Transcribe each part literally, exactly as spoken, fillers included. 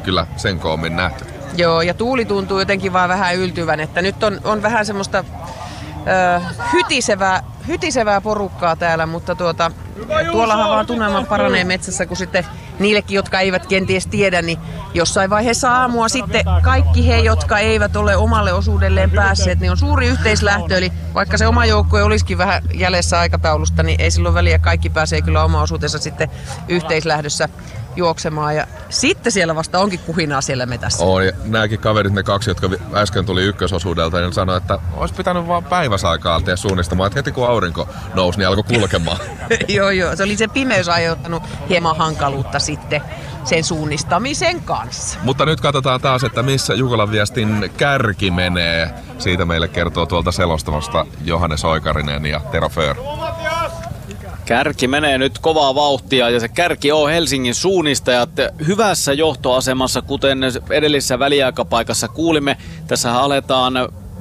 kyllä sen koommin nähty. Joo, ja tuuli tuntuu jotenkin vaan vähän yltyvän, että nyt on, on vähän semmoista ö, hytisevää, hytisevää porukkaa täällä, mutta tuota, tuollahan vaan tunnelma paranee metsässä, kun sitten niillekin, jotka eivät kenties tiedä, niin jossain vaiheessa aamua sitten kaikki he, jotka eivät ole omalle osuudelleen päässeet, niin on suuri yhteislähtö, eli vaikka se oma joukkue olisikin vähän jäljessä aikataulusta, niin ei silloin väliä, kaikki pääsee kyllä oma osuutensa sitten yhteislähdössä juoksemaan, ja sitten siellä vasta onkin kuhinaa siellä metässä. On, ja nämäkin kaverit, ne kaksi, jotka äsken tuli ykkösosuudelta, niin sanoi, että olisi pitänyt vaan päiväsaikaa tehdä suunnistamaan, että heti kun aurinko nousi, niin alkoi kulkemaan. Joo, joo, se oli se pimeys aiheuttanut hieman hankaluutta sitten sen suunnistamisen kanssa. Mutta nyt katsotaan taas, että missä Jukolan viestin kärki menee. Siitä meille kertoo tuolta selostamosta Johannes Oikarinen ja Tero Föör. Kärki menee nyt kovaa vauhtia ja se kärki on Helsingin suunnistajat hyvässä johtoasemassa, kuten edellisessä väliaikapaikassa kuulimme. Tässä aletaan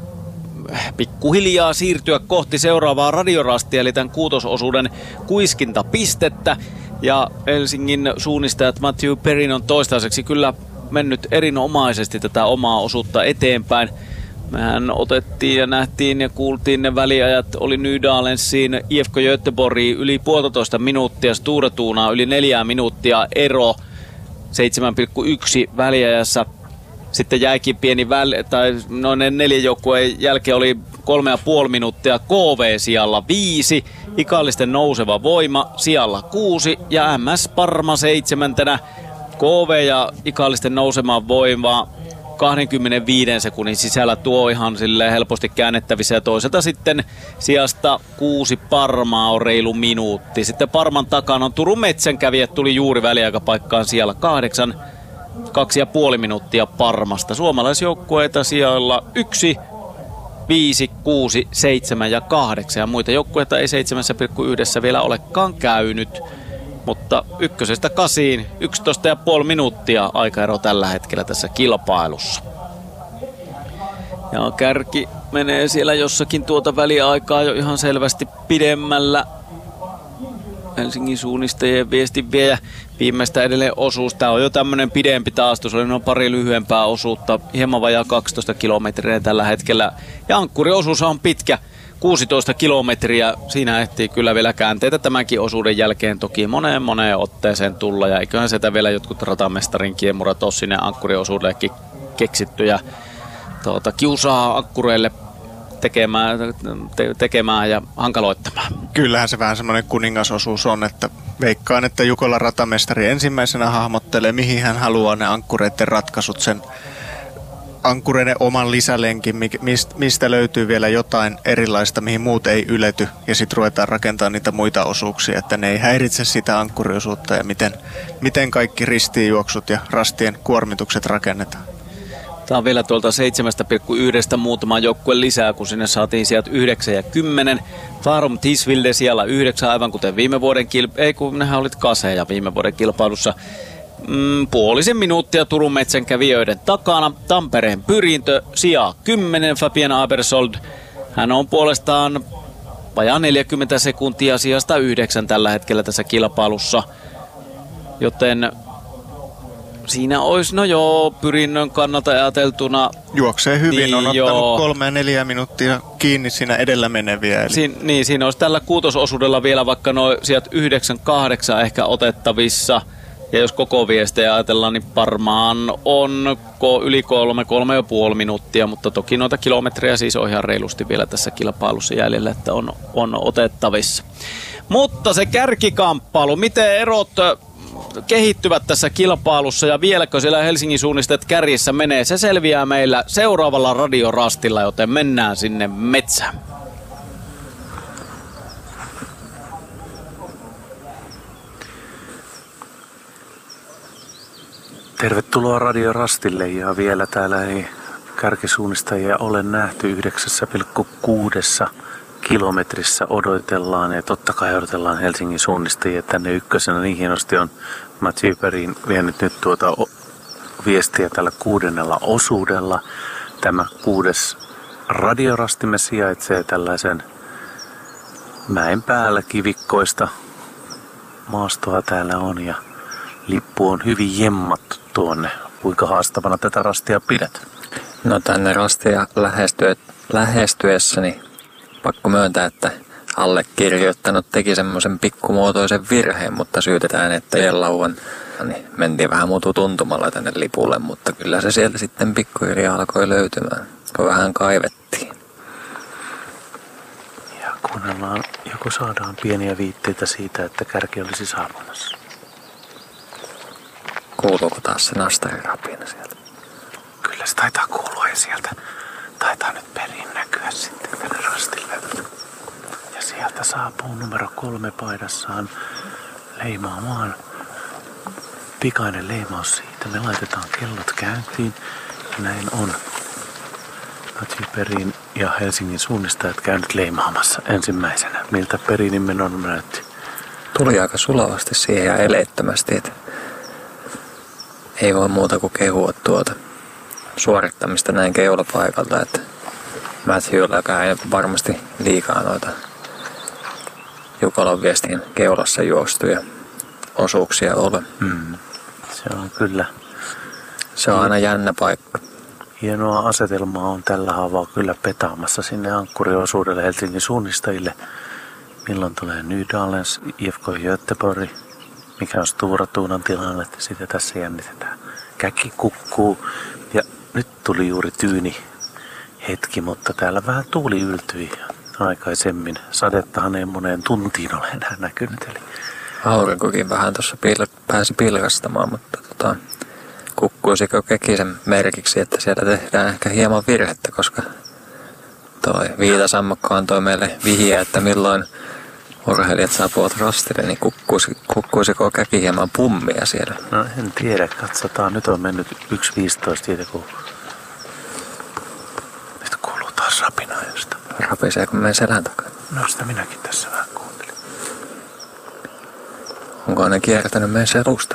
pikkuhiljaa siirtyä kohti seuraavaa radiorastia, eli tämän kuutososuuden kuiskintapistettä. Ja Helsingin suunnistajat Matthew Perrin on toistaiseksi kyllä mennyt erinomaisesti tätä omaa osuutta eteenpäin. Mehän otettiin ja nähtiin ja kuultiin ne väliajat. Oli Nydalensiin I F K Göteborgiin yli puolitoista minuuttia, Sture Tunaa yli neljää minuuttia ero seitsemän pilkku yksi väliajassa. Sitten jäikin pieni väli, tai noin neljän joukkueen jälkeen oli kolme ja puoli minuuttia K V sijalla viisi, Ikallisten nouseva voima sijalla kuusi ja M S Parma seitsemäntenä. K V ja Ikallisten nousema voima kaksikymmentäviisi sekunnin sisällä, tuo ihan silleen helposti käännettävissä, ja toisaalta sitten sijasta kuusi Parmaa on reilu minuutti. Sitten Parman takana on Turun Metsänkävijät, tuli juuri väliaikapaikkaan siellä kahdeksan, kaksi ja puoli minuuttia Parmasta. Suomalaisjoukkueita siellä yksi, viisi, kuusi, seitsemän ja kahdeksan, ja muita joukkueita ei seitsemän pilkku yksi vielä olekaan käynyt. Mutta ykkösestä kasiin yksitoista ja puoli minuuttia aikaero tällä hetkellä tässä kilpailussa. Ja kärki menee siellä jossakin tuota väliaikaa jo ihan selvästi pidemmällä. Helsingin suunnistajien viestin vie viimeistä edelleen osuus. Tämä on jo tämmöinen pidempi taastus, oli noin pari lyhyempää osuutta, hieman vajaa kaksitoista kilometriä tällä hetkellä. Ja ankkuriosuus on pitkä, kuusitoista kilometriä. Siinä ehtii kyllä vielä käänteitä tämänkin osuuden jälkeen toki moneen moneen otteeseen tulla. Ja eiköhän sitä vielä jotkut ratamestarin kiemurat ole sinne ankkuriosuudellekin keksitty ja tuota, kiusaa ankkureille tekemään, te, tekemään ja hankaloittamaan. Kyllähän se vähän semmoinen kuningasosuus on, että veikkaan, että Jukola ratamestari ensimmäisenä hahmottelee, mihin hän haluaa ne ankkureiden ratkaisut, sen ankkureiden oman lisälenkin, mistä löytyy vielä jotain erilaista, mihin muut ei ylety, ja sitten ruvetaan rakentamaan niitä muita osuuksia, että ne ei häiritse sitä ankkuriosuutta ja miten, miten kaikki ristiinjuoksut ja rastien kuormitukset rakennetaan. Tämä on vielä tuolta seitsemän pilkku yksi muutama joukkue lisää, kun sinne saatiin sieltä yhdeksän ja kymmenen. Farum Tisvilde siellä yhdeksän, aivan kuten viime vuoden kilpailussa, ei kun nehän olit kaseja viime vuoden kilpailussa. Mm, puolisen minuuttia Turun Metsänkävijöiden takana. Tampereen Pyrintö sija kymmenen, Fabien Abersold. Hän on puolestaan vajaa neljäkymmentä sekuntia sijasta yhdeksän tällä hetkellä tässä kilpailussa. Joten siinä olisi, no joo, Pyrinnön kannalta ajateltuna. Juoksee hyvin, niin, on ottanut joo. kolme ja neljä minuuttia kiinni siinä edellä meneviä. Eli Siin, niin, siinä olisi tällä kuutososuudella vielä vaikka noin sieltä yhdeksän kahdeksan ehkä otettavissa. Ja jos koko viestejä ajatellaan, niin varmaan on yli kolme, kolme ja puoli minuuttia, mutta toki noita kilometrejä siis on ihan reilusti vielä tässä kilpailussa jäljellä, että on, on otettavissa. Mutta se kärkikamppailu, miten erot kehittyvät tässä kilpailussa ja vieläkö siellä Helsingin suunnistajat kärjessä menee, se selviää meillä seuraavalla radiorastilla, joten mennään sinne metsään. Tervetuloa radiorastille, ja vielä täällä ei kärkisuunnistajia ole nähty yhdeksän pilkku kuusi kilometrissä odotellaan, ja totta kai odotellaan Helsingin suunnistajia tänne ykkösenä. Niin hienosti on Matthew Perrin vienyt nyt tuota viestiä tällä kuudennella osuudella. Tämä kuudes radiorastimme sijaitsee tällaisen mäen päällä, kivikkoista maastoa täällä on, ja lippu on hyvin jemmattu tuonne Kuinka haastavana tätä rastia pidät? No tänne rastia lähestyä, lähestyessäni pakko myöntää, että allekirjoittanut teki semmoisen pikkumuotoisen virheen, mutta syytetään, että jellauan niin mentiin vähän muutu tuntumalla tänne lipulle, mutta kyllä se sieltä sitten pikkuhiljaa alkoi löytymään, kun vähän kaivettiin. Ja kuunnellaan, joko saadaan pieniä viitteitä siitä, että kärki olisi saapumassa. Kuuluuko taas se nastarin rapina sieltä? Kyllä se taitaa kuulua ja sieltä taitaa nyt perin näkyä sitten tänne rastille. Ja sieltä saapuu numero kolme paidassaan leimaamaan. Pikainen leimaus siitä. Me laitetaan kellot käyntiin. Ja näin on Matthew Perrin ja Helsingin suunnistajat käynyt leimaamassa ensimmäisenä. Miltä Perinin menon näytti? Tuli aika sulavasti siihen ja eleettömästi, että ei voi muuta kuin kehua tuota suorittamista näin keulapaikalta, että Matthewllakaan ei varmasti liikaa noita Jukolan viestin keulassa juostuja osuuksia ole. Mm. Se on kyllä. Se on aina jännä paikka. Hienoa asetelmaa on tällä haavaa kyllä petaamassa sinne ankkuriosuudelle Helsingin suunnistajille. Milloin tulee Nydalens, I F K Göteborg, mikä on Stora Tuunan tilanne, että sitä tässä jännitetään. Käki kukkuu ja nyt tuli juuri tyyni hetki, mutta täällä vähän tuuli yltyi aikaisemmin. Sadettahan ei moneen tuntiin ole enää näkynyt. Eli Aurinkokin vähän tuossa pil- pääsi pilkastamaan, mutta tota, kukkuisiko Kekisen merkiksi, että siellä tehdään ehkä hieman virhettä, koska toi viitasammakko antoi meille vihjeä, että milloin urheilijat saapuvat rastille, niin kukkuisi, kukkuisiko Käki hieman pummia siellä? no en tiedä, katsotaan. Nyt on mennyt yksi viisitoista siitä, kun nyt kuuluu taas rapinaa josta. Rapiseeko meidän selän takana? No sitä minäkin tässä vähän kuuntelin. Onko ne kiertänyt meidän selusta?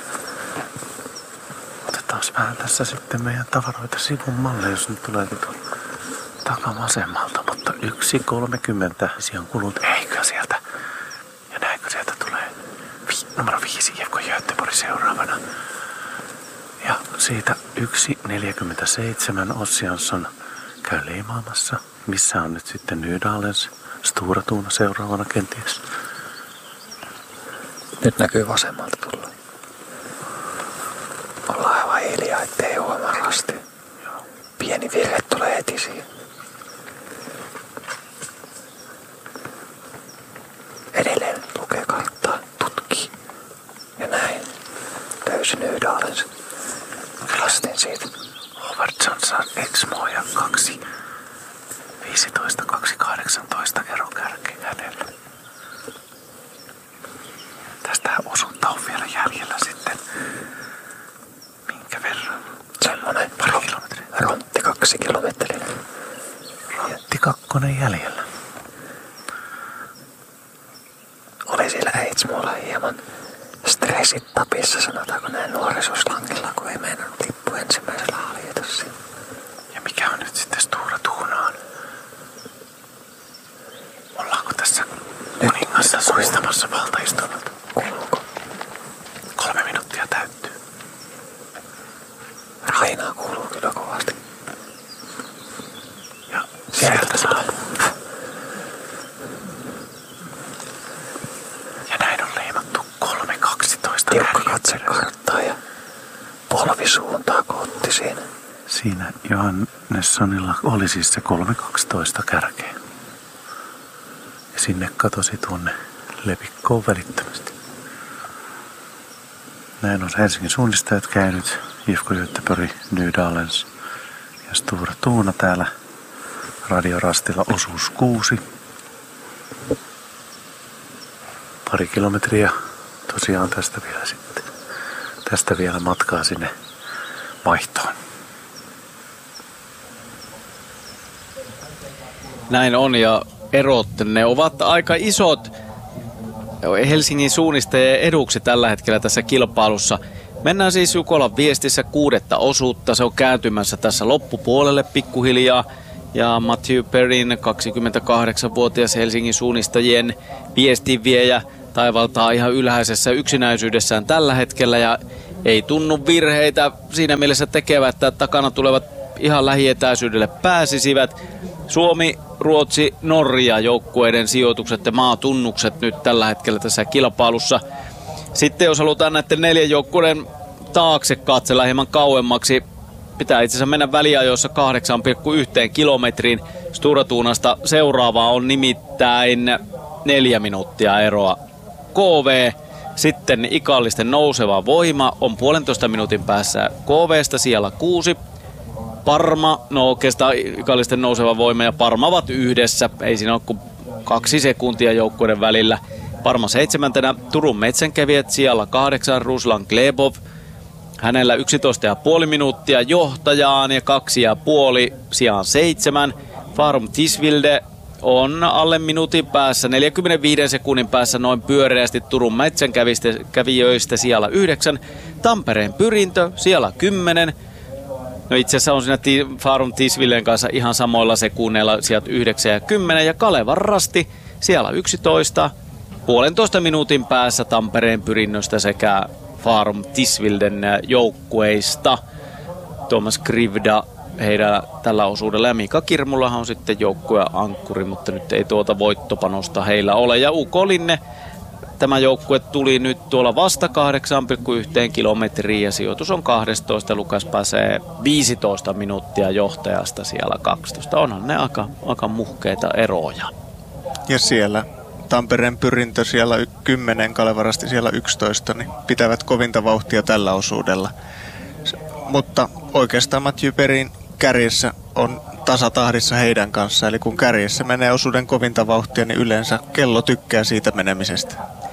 Otetaan vähän tässä sitten meidän tavaroita sivun malle, jos nyt tulee tuon takavasemmalta, mutta yksi kolmekymmentä on kulunut. Eikö sieltä? Ja näinkö sieltä tulee vi- numero viisi I F K Göteborg seuraavana. Ja siitä yksi neljäkymmentäseitsemän Ossiansson käy leimaamassa. Missä on nyt sitten Nydalens, Stora Tuuna seuraavana kenties. Nyt näkyy vasemmalta tulla. Ollaan aivan hiljaa, ettei huomaa rasti. Pieni virhe tulee heti siihen. Edelleen lukee karttaa, tutkii. Ja näin löysi Nydalens. Lastin siitä. Howard Johnson, Exmo ja kaksi viisitoista kaksi kahdeksantoista kerron kärkeen hänelle. Tästä osuutta on vielä jäljellä sitten. Minkä verran? Semmonen Pari kilometriä. rontti kaksi kilometriä. Rontti kakkonen jäljellä. Oli siellä Eitsmulla hieman stressit tapissa, sanotaanko näin nuorisoslangilla, kun ei meinannut tippu ensimmäisellä haljetossa. Ja mikä on nyt sitten Stora Tuunaan? Ollaanko tässä kuningassa suistamassa valtaistunnolta? Kuuluuko? Kolme minuuttia täyttyy. Rainaa kuuluu kyllä kovasti. Ja sieltä saa. Ja näin on leimattu kolme kaksitoista. Tiukka katse karttaa ja polvisuuntaa kun otti siinä. Siinä Johannessonilla oli siis se kolme kaksitoista kärkeä. Ja sinne katosi tuonne lepikkoon välittömästi. Näin on Helsingin suunnistajat käynyt. I F K Göteborg, Nydalens ja Stora Tuuna täällä radiorastilla osuus kuusi. Pari kilometriä tosiaan tästä vielä sitten. Tästä vielä matkaa sinne vaihtoon. Näin on ja erot, ne ovat aika isot Helsingin suunnistajien eduksi tällä hetkellä tässä kilpailussa. Mennään siis Jukolan viestissä kuudetta osuutta. Se on kääntymässä tässä loppupuolelle pikkuhiljaa. Ja Matthew Perrin kaksikymmentäkahdeksanvuotias Helsingin suunnistajien viestinviejä taivaltaa ihan ylhäisessä yksinäisyydessään tällä hetkellä. Ja ei tunnu virheitä siinä mielessä tekevät, että takana tulevat ihan lähietäisyydelle pääsisivät. Suomi, Ruotsi, Norja joukkueiden sijoitukset ja maatunnukset nyt tällä hetkellä tässä kilpailussa. Sitten jos halutaan näiden neljän joukkueiden taakse katsella hieman kauemmaksi, pitää itse asiassa mennä väliajoissa kahdeksan pilkku yksi kilometriin. Stura Tunasta seuraavaa on nimittäin neljä minuuttia eroa. K V, sitten Ikallisten nouseva voima on puolentoista minuutin päässä K V:stä siellä kuusi. Parma, no oikeastaan Ikallisten nouseva voima ja Parma ovat yhdessä. Ei siinä ole kuin kaksi sekuntia joukkueiden välillä. Parma seitsemäntenä, Turun Metsänkävijät siellä kahdeksan, Ruslan Glebov. Hänellä yksitoista pilkku viisi minuuttia johtajaan ja kaksi pilkku viisi sijaan seitsemän. Farum Tisvilde on alle minuutin päässä, neljänkymmenenviiden sekunnin päässä noin pyöreästi Turun Metsänkävijöistä siellä yhdeksän. Tampereen Pyrintö siellä kymmenen. No itse asiassa on siinä Farum Tisvilden kanssa ihan samoilla sekunneilla sieltä yhdeksän ja kymmenen. Ja Kalevan Rasti siellä yksitoista. Puolentoista minuutin päässä Tampereen Pyrinnöstä sekä Farum Tisvilden joukkueista. Thomas Krivda heidän tällä osuudella ja Mika Kirmulahan on sitten joukkueen ankkuri, mutta nyt ei tuota voittopanosta heillä ole. Ja Uko Linne, tämä joukkue tuli nyt tuolla vasta kahdeksan pilkku yksi kilometriä ja sijoitus on kaksitoista. Lukas pääsee viisitoista minuuttia johtajasta siellä kaksitoista. Onhan ne aika, aika muhkeita eroja. Ja siellä Tampereen Pyrintö siellä kymmenen, Kalevarasti siellä yksitoista, niin pitävät kovinta vauhtia tällä osuudella. Mutta oikeastaan Mathieu Perin kärjessä on tasatahdissa heidän kanssa. Eli kun kärjessä menee osuuden kovinta vauhtia, niin yleensä kello tykkää siitä menemisestä.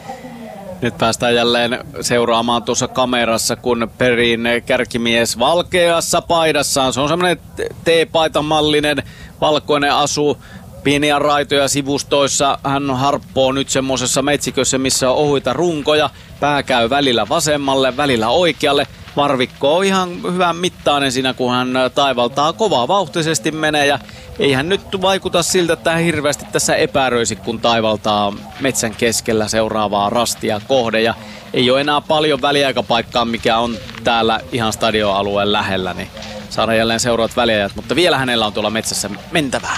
Nyt päästään jälleen seuraamaan tuossa kamerassa, kun Perin kärkimies valkeassa paidassaan. Se on semmoinen T-paitamallinen valkoinen asu. Pieniä raitoja sivustoissa. Hän harppoo nyt semmoisessa metsikössä, missä on ohuita runkoja. Pää käy välillä vasemmalle, välillä oikealle. Varvikko on ihan hyvän mittainen siinä, kun hän taivaltaa kovaa vauhtisesti menee. Ja ei hän nyt vaikuta siltä, että hän hirveästi tässä epäröisi, kun taivaltaa metsän keskellä seuraavaa rastia kohde. Ja ei ole enää paljon väliaikapaikkaa, mikä on täällä ihan stadioalueen lähellä. Niin saadaan jälleen seuraavat väliajat, mutta vielä hänellä on tuolla metsässä mentävää.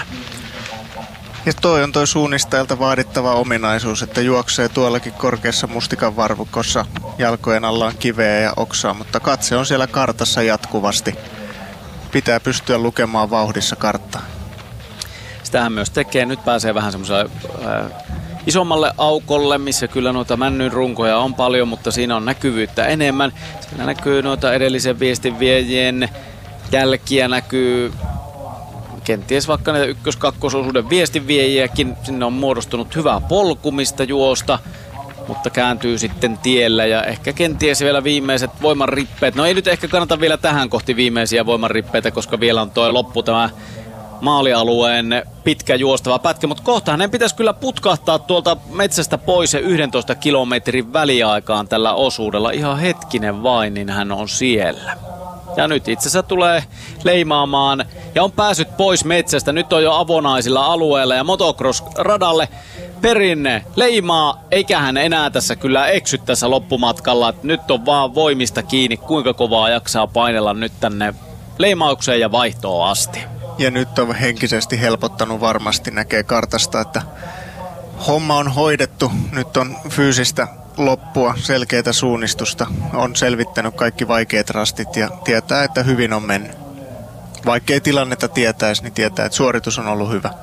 Ja toi on toi suunnistajalta vaadittava ominaisuus, että juoksee tuollakin korkeassa mustikan varvukossa, jalkojen alla on kiveä ja oksaa, mutta katse on siellä kartassa jatkuvasti. Pitää pystyä lukemaan vauhdissa karttaa. Sitähän myös tekee. Nyt pääsee vähän semmoiselle äh, isommalle aukolle, missä kyllä noita männyn runkoja on paljon, mutta siinä on näkyvyyttä enemmän. Siinä näkyy noita edellisen viestinviejien jälkiä, näkyy kenties vaikka näitä ykkös-kakkososuuden viestinviejiäkin. Sinne on muodostunut hyvää polkumista juosta, mutta kääntyy sitten tiellä ja ehkä kenties vielä viimeiset voimanrippeet. No ei nyt ehkä kannata vielä tähän kohti viimeisiä voimanrippeitä, koska vielä on toi loppu tämä maalialueen pitkä juostava pätkä, mutta kohta hänen pitäisi kyllä putkahtaa tuolta metsästä pois ja yhdentoista kilometrin väliaikaan tällä osuudella. Ihan hetkinen vain, niin hän on siellä. Ja nyt itse asiassa tulee leimaamaan ja on päässyt pois metsästä. Nyt on jo avonaisilla alueilla ja motocross-radalle. Perinne leimaa, eikä hän enää tässä kyllä eksy tässä loppumatkalla. Nyt on vaan voimista kiinni, kuinka kovaa jaksaa painella nyt tänne leimaukseen ja vaihtoon asti. Ja nyt on henkisesti helpottanut varmasti, näkee kartasta, että homma on hoidettu. Nyt on fyysistä loppua, selkeää suunnistusta. On selvittänyt kaikki vaikeat rastit ja tietää, että hyvin on mennyt. Vaikkei tilannetta tietäisi, niin tietää, että suoritus on ollut hyvä.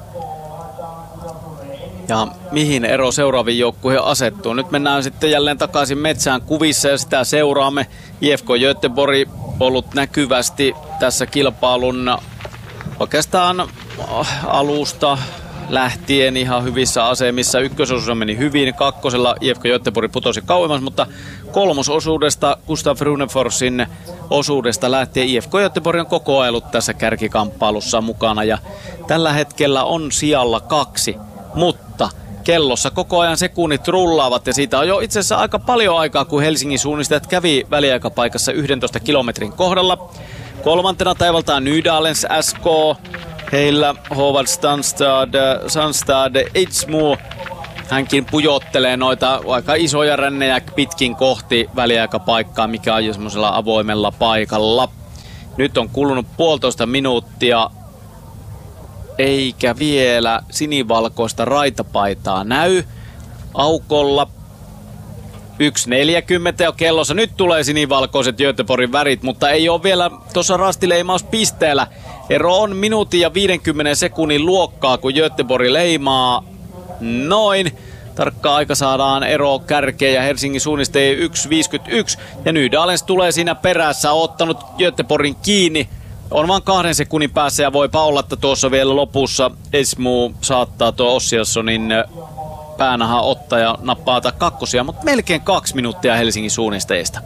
Ja mihin ero seuraaviin joukkuihin asettuu? Nyt mennään sitten jälleen takaisin metsään kuvissa ja sitä seuraamme. I F K Göteborg ollut näkyvästi tässä kilpailun oikeastaan alusta lähtien ihan hyvissä asemissa. Ykkösosuus meni hyvin, kakkosella I F K Göteborg putosi kauemmas, mutta kolmososuudesta Gustav Runeforsin osuudesta lähtien I F K Göteborg on koko ajan ollut tässä kärkikamppailussa mukana ja tällä hetkellä on sijalla kaksi, mutta kellossa koko ajan sekunnit rullaavat ja siitä on jo itse asiassa aika paljon aikaa, kun Helsingin suunnistajat kävi väliaikapaikassa yhdentoista kilometrin kohdalla. Kolmantena taivaltaa Nydalens S K, heillä Håvard Sandstad, Sandstad Eidsmo hänkin pujottelee noita aika isoja rännejä pitkin kohti väliaikapaikkaa, mikä on jo semmoisella avoimella paikalla. Nyt on kulunut puolitoista minuuttia, eikä vielä sinivalkoista raitapaitaa näy aukolla. yksi neljäkymmentä jo kellossa. Nyt tulee sinivalkoiset Göteborgin värit, mutta ei ole vielä tuossa rastileimauspisteellä. Ero on minuutin ja viidenkymmenen sekunnin luokkaa, kun Göteborg leimaa noin. Tarkka aika saadaan ero kärkeen ja Helsingin suunnistajien yksi viisikymmentäyksi. Ja Nydalens tulee siinä perässä, ottanut Göteborgin kiinni. On vain kahden sekunnin päässä ja voipa olla, että tuossa vielä lopussa Esmu saattaa tuo Ossianssonin päänaha ottaa ja nappaata kakkosia, mutta melkein kaksi minuuttia Helsingin suunnistajista.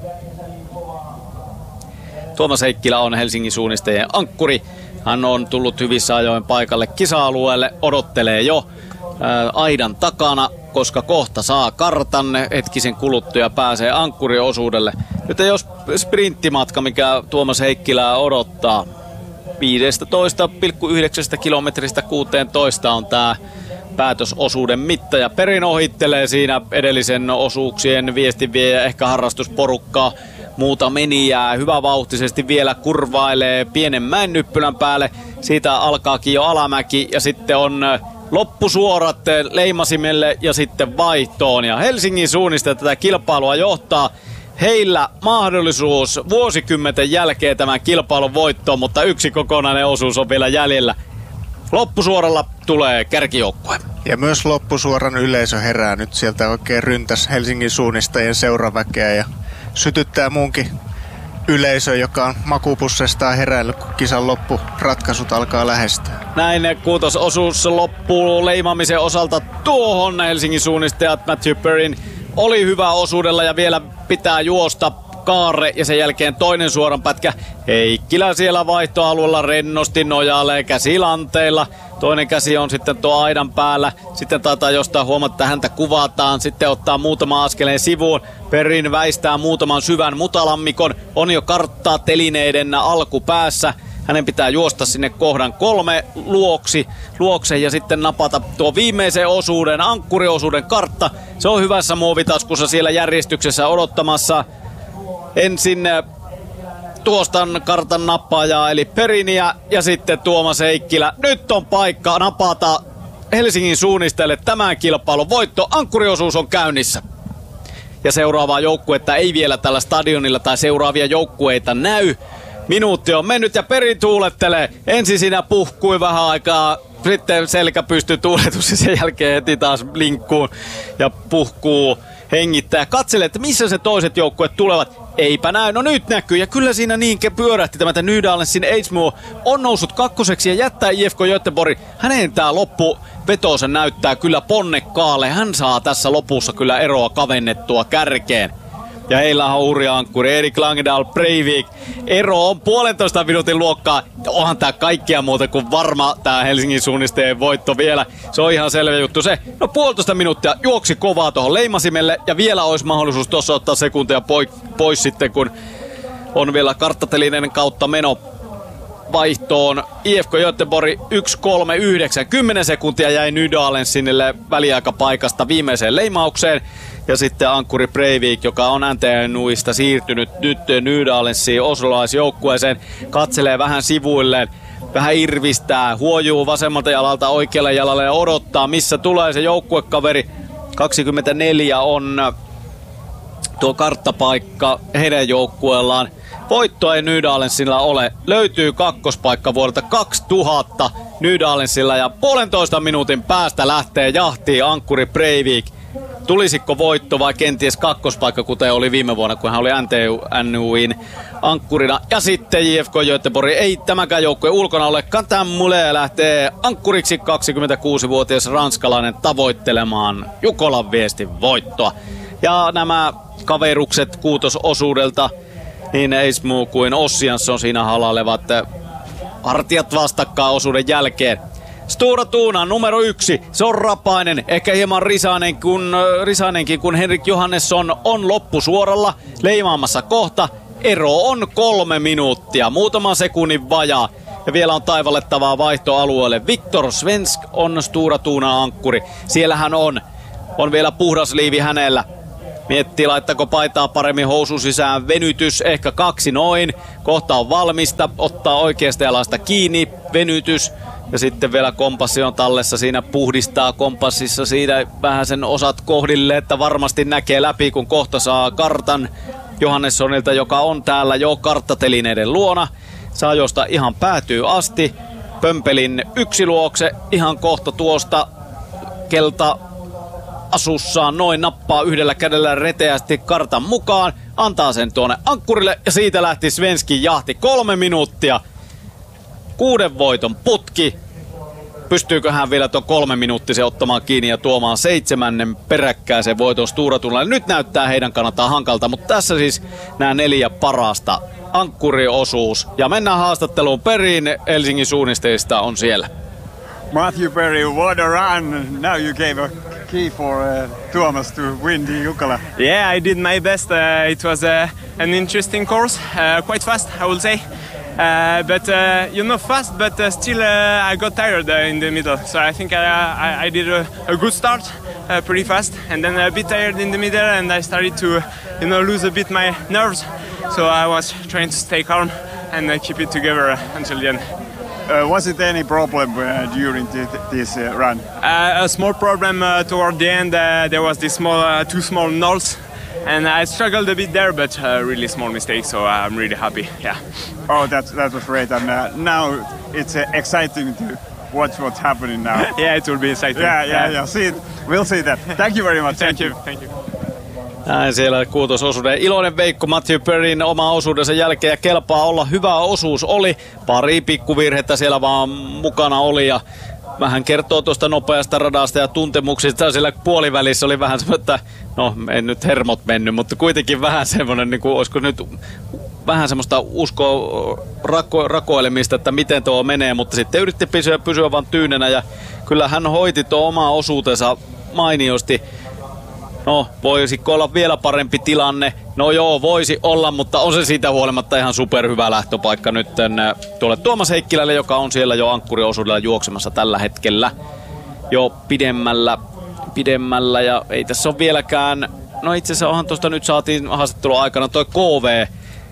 Tuomas Heikkilä on Helsingin suunnistajien ankkuri. Hän on tullut hyvissä ajoin paikalle kisa-alueelle, odottelee jo ää, aidan takana, koska kohta saa kartan, hetkisen kuluttua pääsee ankkuriosuudelle. Nyt jos sprinttimatka, mikä Tuomas Heikkilää odottaa, viisitoista pilkku yhdeksän kilometristä kuusitoista on tää päätösosuuden mitta, ja Perin ohittelee siinä edellisen osuuksien viestinviejä, ehkä harrastusporukkaa. Muuta menijää hyvävauhtisesti vielä kurvailee pienen mäennyppylän päälle. Siitä alkaakin jo alamäki ja sitten on loppusuorat Leimasimelle ja sitten vaihtoon. Ja Helsingin suunnista tätä kilpailua johtaa. Heillä mahdollisuus vuosikymmenten jälkeen tämän kilpailun voittoon, mutta yksi kokonainen osuus on vielä jäljellä. Loppusuoralla tulee kärkijoukkue. Ja myös loppusuoran yleisö herää nyt sieltä oikein ryntäs Helsingin suunnistajien seuraväkeä ja sytyttää muunkin yleisö, joka on makupussestaan heräillyt, kun kisan loppuratkaisut alkaa lähestyä. Näin kuutososuus loppuu leimaamisen osalta tuohon. Helsingin suunnistajat Matthew Perrin oli hyvä osuudella ja vielä pitää juosta kaare ja sen jälkeen toinen suoran pätkä. Heikkilä siellä vaihtoalueella rennosti nojailee käsilanteilla. Toinen käsi on sitten tuo aidan päällä. Sitten taitaa jostain huomata, että häntä kuvataan. Sitten ottaa muutama askeleen sivuun. Perrin väistää muutaman syvän mutalammikon. On jo karttaa telineiden alkupäässä. Hänen pitää juosta sinne kohdan kolme luoksi, luokse ja sitten napata tuo viimeisen osuuden, ankkuriosuuden kartta. Se on hyvässä muovitaskussa siellä järjestyksessä odottamassa. Ensin tuostan kartan nappaajaa eli Periniä ja sitten Tuomas Heikkilä. Nyt on paikka napata Helsingin suunnistajille tämän kilpailun voitto. Ankkuriosuus on käynnissä. Ja seuraavaa joukkuetta ei vielä tällä stadionilla tai seuraavia joukkueita näy. Minuutti on mennyt ja Perin tuulettelee. Ensin siinä puhkui vähän aikaa, sitten selkä pystyy tuuletus ja sen jälkeen heti taas linkkuun ja puhkuu. Hengittää. Katselee, että missä se toiset joukkueet tulevat. Eipä näy. No nyt näkyy. Ja kyllä siinä niinkin pyörähti tämä, että Nydalensin Eidsmo on noussut kakkoseksi ja jättää I F K Göteborg. Hänen tää loppuvetonsa näyttää kyllä ponnekkaalle. Hän saa tässä lopussa kyllä eroa kavennettua kärkeen. Ja heillä on hurja ankkuri Erik Langedal Breivik. Ero on puolentoista minuutin luokkaa. Onhan tää kaikkea muuta kuin varma tää Helsingin suunnistajien voitto vielä. Se on ihan selvä juttu se. No puolitoista minuuttia juoksi kovaa tuohon Leimasimelle. Ja vielä olisi mahdollisuus tuossa ottaa sekuntia pois sitten, kun on vielä karttatelinen kautta meno vaihtoon. I F K Göteborg yksi kolme yhdeksän. kymmenen sekuntia jäi Nydalensinille väliaikapaikasta viimeiseen leimaukseen. Ja sitten ankkuri Breivik, joka on N T Nuista siirtynyt nyt Nydalensiin oslolaisjoukkueeseen, katselee vähän sivuilleen, vähän irvistää, huojuu vasemmalta jalalta oikealle jalalle ja odottaa, missä tulee se joukkuekaveri. kaksikymmentäneljä on tuo karttapaikka heidän joukkueellaan. Voittoa ei Nydalensilla ole. Löytyy kakkospaikka vuodelta kaksituhatta Nydalensilla ja puolentoista minuutin päästä lähtee jahtiin ankkuri Breivik. Tulisiko voitto vai kenties kakkospaikka, kuten oli viime vuonna, kun hän oli N T Nuin ankkurina. Ja sitten J F K Göteborg ei tämäkään joukkue ulkona ole. Quentin Moulet lähtee ankkuriksi, kaksikymmentäkuusivuotias ranskalainen tavoittelemaan Jukolan viestin voittoa. Ja nämä kaverukset kuutososuudelta, niin Eismu kuin Ossiansson siinä halailevat hartiat vastakkain osuuden jälkeen. Stora Tuuna numero yksi, se on rapainen, ehkä hieman risainen kun, risainenkin, kun Henrik Johannesson on loppusuoralla leimaamassa kohta. Ero on kolme minuuttia, muutaman sekunnin vajaa. Ja vielä on taivallettavaa vaihtoalueelle. Viktor Svensk on Stora Tuuna ankkuri. Siellähän on On vielä puhdas liivi hänellä. Miettii, laittako paitaa paremmin housun sisään. Venytys, ehkä kaksi noin. Kohta on valmista. Ottaa oikeasta jalasta kiinni. Venytys. Ja sitten vielä kompassi on tallessa. Siinä puhdistaa kompassissa siinä vähän sen osat kohdille, että varmasti näkee läpi, kun kohta saa kartan Johannessonilta, joka on täällä jo karttatelineiden luona. Saa josta ihan päätyy asti. Pömpelin yksi luokse. Ihan kohta tuosta kelta asussaan noin nappaa yhdellä kädellä reteästi kartan mukaan, antaa sen tuonne ankkurille ja siitä lähti Svenskin jahti. Kolme minuuttia. Kuuden voiton putki. Pystyykö hän vielä tuon kolme minuuttisen ottamaan kiinni ja tuomaan seitsemännen peräkkäisen voiton Stora Tunalle? Nyt näyttää heidän kannattaa hankalta, mutta tässä siis nämä neljä parasta. Ankkuriosuus. Ja mennään haastatteluun periin. Helsingin suunnistajista on siellä. Matthew Perry, what a run! Now you gave a key for uh, Tuomas to win the Jukala. Yeah, I did my best. Uh, it was uh, an interesting course, uh, quite fast, I will say. Uh, but uh, you know, fast, but uh, still uh, I got tired uh, in the middle. So I think I, I, I did a, a good start, uh, pretty fast, and then a bit tired in the middle, and I started to, you know, lose a bit my nerves. So I was trying to stay calm and uh, keep it together uh, until the end. Uh, was it any problem uh, during the, this uh, run? Uh, a small problem uh, toward the end. Uh, there was this small, uh, two small knolls, and I struggled a bit there, but uh, really small mistake. So I'm really happy. Yeah. Oh, that that was great, and uh, now it's uh, exciting to watch what's happening now. Yeah, it will be exciting. Yeah, yeah, yeah. See it. We'll see that. Thank you very much. Thank you. Thank you. Näin siellä kuutososuuden iloinen Veikko Matthew Perryn oma osuudensa jälkeen ja kelpaa olla. Hyvä osuus oli. Pari pikkuvirhettä siellä vaan mukana oli ja vähän kertoo tuosta nopeasta radasta ja tuntemuksista. Siellä puolivälissä oli vähän semmoinen, että no en nyt hermot mennyt, mutta kuitenkin vähän semmoinen, niin kuin olisiko nyt vähän semmoista uskoa rako, rakoilemista, että miten tuo menee, mutta sitten yritti pysyä, pysyä vaan tyynenä ja kyllä hän hoiti tuo oma osuutensa mainiosti. No, voisiko olla vielä parempi tilanne? No joo, voisi olla, mutta on se siitä huolimatta ihan superhyvä lähtöpaikka nyt tuolle Tuomas Heikkilälle, joka on siellä jo ankkuriosuudella juoksemassa tällä hetkellä jo pidemmällä, pidemmällä ja ei tässä ole vieläkään, no itse asiassa onhan tuosta nyt saatiin haastattelun aikana toi K V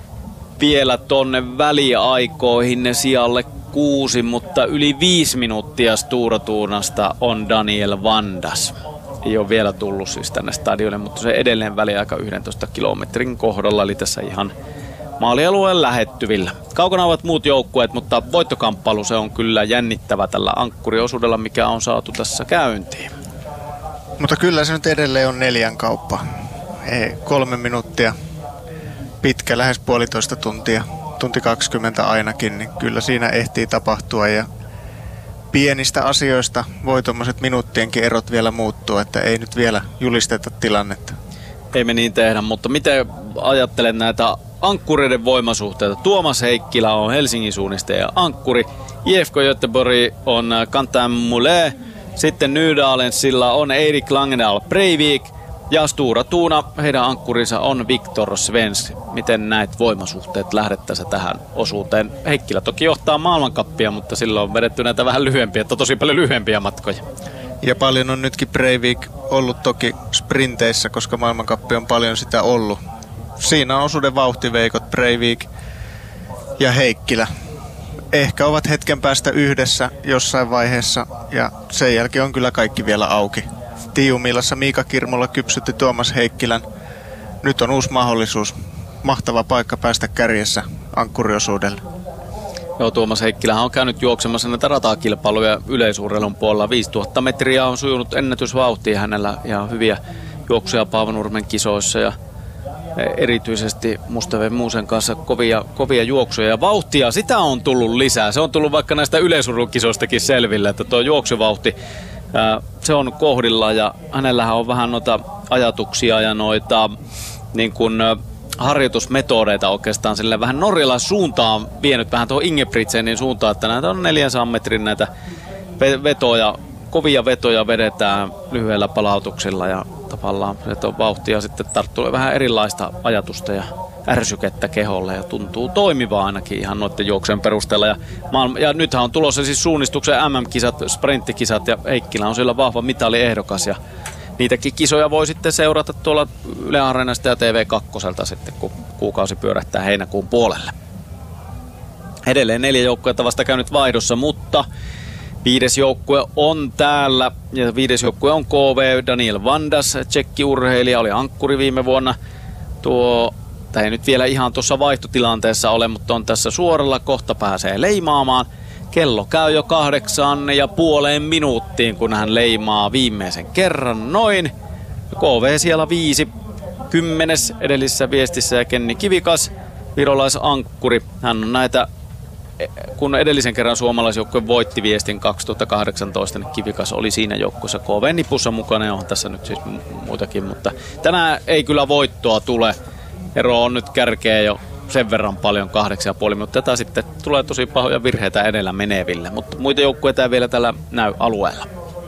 vielä tonne väliaikoihin sijalle kuusi, mutta yli viisi minuuttia Stora Tunasta on Daniel Vandas. Ei ole vielä tullut siis tänne stadionille, mutta se edelleen väliaika yhdentoista kilometrin kohdalla, eli tässä ihan maalialueen lähettyvillä. Kaukana ovat muut joukkueet, mutta voittokamppailu se on kyllä jännittävä tällä ankkuriosuudella, mikä on saatu tässä käyntiin. Mutta kyllä se nyt edelleen on neljän kauppa. Ei, kolme minuuttia pitkä, lähes puolitoista tuntia, tunti kaksikymmentä ainakin, niin kyllä siinä ehtii tapahtua ja pienistä asioista voi tuommoiset minuuttienkin erot vielä muuttua, että ei nyt vielä julisteta tilannetta. Ei me niin tehdä, mutta miten ajattelen näitä ankkureiden voimasuhteita? Tuomas Heikkilä on Helsingin suunnistaja ankkuri, I F K Göteborg on Quentin Moulet, sitten Nydalensilla on Erik Langendal Breivik ja Stora Tuna, heidän ankkurinsa on Viktor Svensk. Miten näet voimasuhteet lähdettäessä tähän osuuteen? Heikkilä toki johtaa maailmankappia, mutta silloin on vedetty näitä vähän lyhyempiä, että tosi paljon lyhyempiä matkoja. Ja paljon on nytkin Breivik ollut toki sprinteissä, koska maailmankappi on paljon sitä ollut. Siinä on osuuden vauhtiveikot Breivik ja Heikkilä. Ehkä ovat hetken päästä yhdessä jossain vaiheessa ja sen jälkeen on kyllä kaikki vielä auki. Tiiumilassa Miika Kirmola kypsytti Tuomas Heikkilän. Nyt on uusi mahdollisuus. Mahtava paikka päästä kärjessä ankkuriosuudelle. Joo, Tuomas Heikkilähän on käynyt juoksemassa näitä ratakilpailuja yleisurheilun puolella. viisituhatta metriä on sujunut ennätysvauhtia hänellä ja hyviä juoksuja Paavanurmen kisoissa ja erityisesti Mustaven Muusen kanssa kovia, kovia juoksuja ja vauhtia. Sitä on tullut lisää. Se on tullut vaikka näistä yleisurheilukisoistakin selville, että tuo juoksuvauhti se on kohdilla ja hänellähän on vähän noita ajatuksia ja noita niin kuin harjoitusmetodeita oikeastaan sille vähän Norjalan suuntaan vienyt vähän tuohon Ingebrigtsenin suuntaan, että näitä on neljänsadan metrin näitä vetoja, kovia vetoja vedetään lyhyellä palautuksilla ja tavallaan se on vauhtia sitten tarttuu vähän erilaista ajatusta ja ärsykettä keholle ja tuntuu toimivaa ainakin ihan noiden juoksen perusteella. Ja, maailma, ja nythän on tulossa siis suunnistuksen M M-kisat, sprinttikisat ja Heikkilä on siellä vahva mitaliehdokas ja niitäkin kisoja voi sitten seurata tuolla Yle Areenasta ja T V kaksi sitten, kun kuukausi pyörähtää heinäkuun puolelle. Edelleen neljä joukkuetta vasta käynyt vaihdossa, mutta viides joukkue on täällä ja viides joukkue on K V. Daniel Vandas, tsekki-urheilija, oli ankkuri viime vuonna. Tuo, tai ei nyt vielä ihan tuossa vaihtotilanteessa ole, mutta on tässä suoralla, kohta pääsee leimaamaan. Kello käy jo kahdeksan ja puoleen minuuttiin, kun hän leimaa viimeisen kerran noin. K V siellä viisi, kymmenes edellisessä viestissä ja Kenni Kivikas, virolaisankkuri. Hän on näitä, kun edellisen kerran suomalaisjoukkue voitti viestin kaksituhattakahdeksantoista, niin Kivikas oli siinä joukkueessa K V-nipussa mukana ja on tässä nyt siis muitakin, mutta tänään ei kyllä voittoa tule. Ero on nyt kärkeä jo sen verran paljon, kahdeksan ja puoli, mutta tätä sitten tulee tosi pahoja virheitä edellä meneville, mutta muita joukkueita ei vielä tällä näy alueella.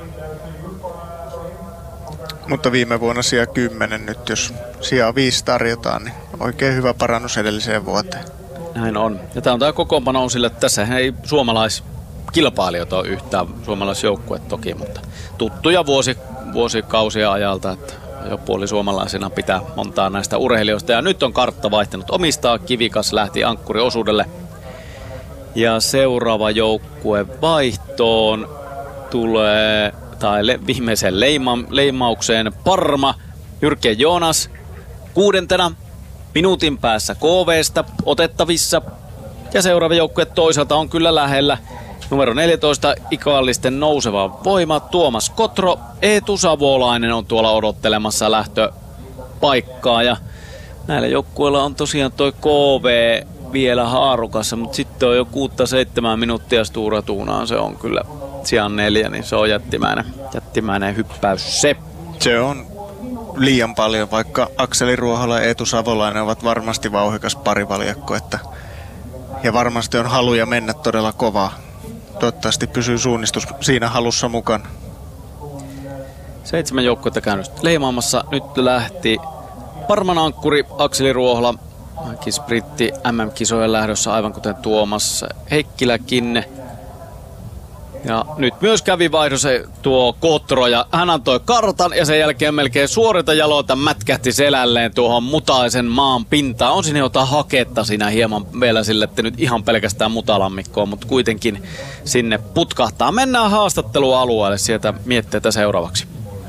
Mutta viime vuonna sija kymmenen nyt, jos sijaa viisi tarjotaan, niin oikein hyvä parannus edelliseen vuoteen. Näin on. Ja tämä on tämä kokoonpano on sillä, että tässä ei suomalaiskilpailijoita ole yhtään, suomalaisjoukkue toki, mutta tuttuja vuosi, vuosikausia ajalta, että jo puoli suomalaisena pitää montaa näistä urheilijoista. Ja nyt on kartta vaihtanut omistaa. Kivikas lähti ankkuriosuudelle. Ja seuraava joukkue vaihtoon tulee, tai le, viimeiseen leima, leimaukseen Parma, Jyrki Joonas kuudentena minuutin päässä K V:stä otettavissa. Ja seuraava joukkue toisaalta on kyllä lähellä. Numero neljätoista, Ikaallisten nouseva voima, Tuomas Kotro. Eetu Savolainen on tuolla odottelemassa lähtöpaikkaa. Ja näillä joukkueilla on tosiaan toi K V vielä haarukassa, mutta sitten on jo kuutta seitsemän minuuttia Stura Tuunaan. Se on kyllä sijaan neljä, niin se on jättimäinen, jättimäinen hyppäys se. Se on liian paljon, vaikka Akseli Ruohola ja Eetu Savolainen ovat varmasti vauhdikas parivaljakko, että ja varmasti on haluja mennä todella kovaa. Toivottavasti pysyy suunnistus siinä halussa mukana. Seitsemän joukkuetta käynyt leimaamassa. Nyt lähti Parman ankkuri Akseli Ruohola. Hänkin spritti M M-kisojen lähdössä aivan kuten Tuomas Heikkiläkin. Ja nyt myös kävi vaihdossa tuo Kotro ja hän antoi kartan ja sen jälkeen melkein suorilta jaloilta mätkähti selälleen tuohon mutaisen maan pintaan. On siinä jotain haketta siinä hieman vielä sille, että nyt ihan pelkästään mutalammikkoon, mutta kuitenkin sinne putkahtaa. Mennään haastattelualueelle sieltä mietteitä seuraavaksi.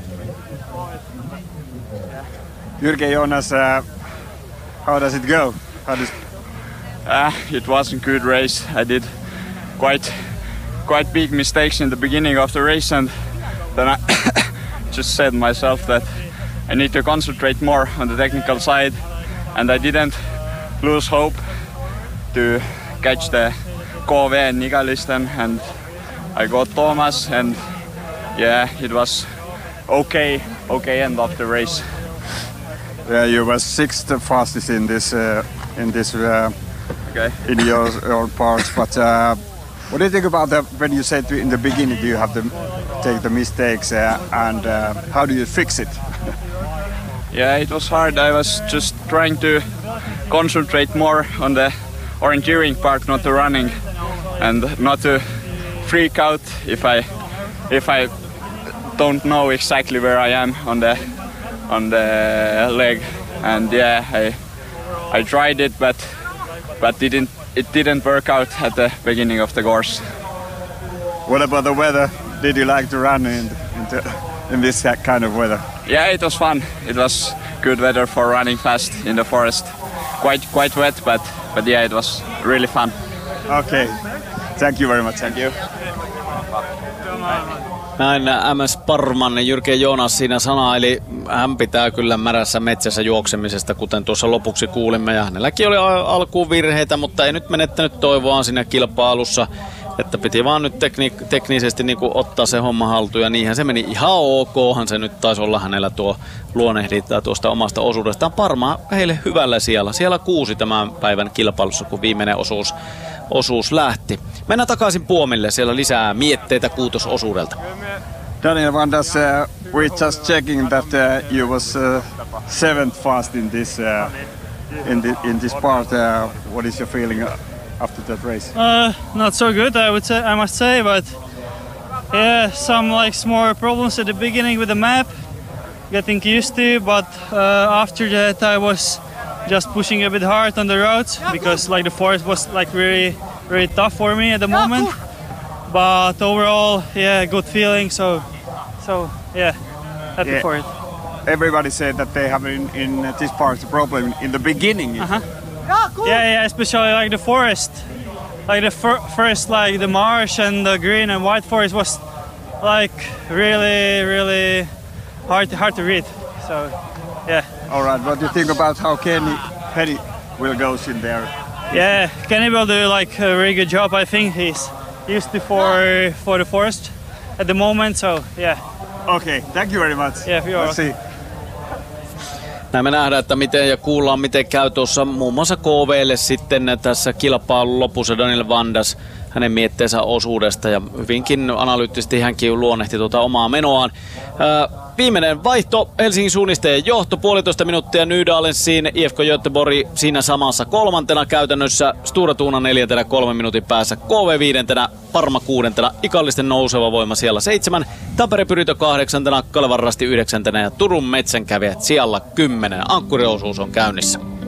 Jyrki Joonas, uh, how does it go? How does... Uh, it wasn't good race. I did quite... quite big mistakes in the beginning of the race, and then I just said myself that I need to concentrate more on the technical side, and I didn't lose hope to catch the K V and Ikaallisten, and I got Thomas, and yeah, it was okay, okay end of the race. Yeah, you were sixth fastest in this uh, in this uh, okay. in your, your parts, but. Uh, What do you think about the, when you said in the beginning you have to take the mistakes uh, and uh, how do you fix it? Yeah, it was hard. I was just trying to concentrate more on the orienteering part, not the running, and not to freak out if I if I don't know exactly where I am on the on the leg. And yeah, I I tried it, but but didn't. It didn't work out at the beginning of the course. What about the weather? Did you like to run in, in, the, in this kind of weather? Yeah, it was fun. It was good weather for running fast in the forest. Quite quite wet, but but yeah, it was really fun. Okay, thank you very much. Thank you. Näin M S Parman Jyrki Joonas siinä sana, eli hän pitää kyllä märässä metsässä juoksemisesta, kuten tuossa lopuksi kuulimme. Ja hänelläkin oli alkuun virheitä, mutta ei nyt menettänyt toivoaan siinä kilpailussa, että piti vaan nyt tekni- teknisesti niin kuin ottaa se homma haltuun. Ja niinhän se meni ihan okhan, se nyt taisi olla hänellä tuo luonnehdinta tuosta omasta osuudestaan. Parma heille hyvällä siellä. Siellä kuusi tämän päivän kilpailussa, kun viimeinen osuus, osuus lähti. Mennään takaisin Puomille, siellä lisää mietteitä kuutososuudelta. Daniel Vandas, uh, we're just checking that uh, you was uh, seventh fast in this uh, in, the, in this part. Uh, what is your feeling after that race? Uh, not so good, I would say. I must say, but yeah, some like small problems at the beginning with the map. getting used to, but uh, after that I was just pushing a bit hard on the roads because like the forest was like really, really tough for me at the moment. But overall, yeah, good feeling. So, so yeah, happy Yeah. for it. Everybody said that they have in, in this part the problem in the beginning. Uh-huh. Yeah, yeah, especially like the forest, like the fir- first like the marsh and the green and white forest was like really, really hard, hard to read. So, yeah. All right, what do you think about how Kenny Petty will go in there? Yeah, Kenny will do like a really good job. I think he's used to for for the forest at the moment. So, yeah. Okay, thank you very much. Yeah, you're Let's see. Näin me nähdään, että miten ja kuullaan miten käy tuossa muun muassa K V:lle sitten tässä kilpailun lopussa Daniel Vandas hänen mietteensä osuudesta ja hyvinkin analyyttisesti hänkin luonnehti tuota omaa menoaan. Ää, viimeinen vaihto, Helsingin suunnistajien johto, puolitoista minuuttia Nydalensiin, I F K Göteborg siinä samassa kolmantena käytännössä, Stora Tuuna neljäntenä kolmen minuutin päässä, K V viidentenä, Parma kuudentena, Ikallisten nouseva voima siellä seitsemän, Tampere Pyrito kahdeksantena, Kalevan Rasti yhdeksäntenä ja Turun Metsänkävijät siellä kymmenen. Ankkuriosuus on käynnissä.